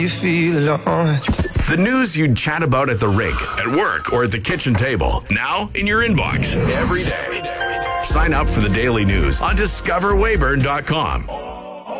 you feel alone. The news you'd chat about at the rink, at work, or at the kitchen table. Now in your inbox every day. Sign up for the daily news on discoverwayburn.com.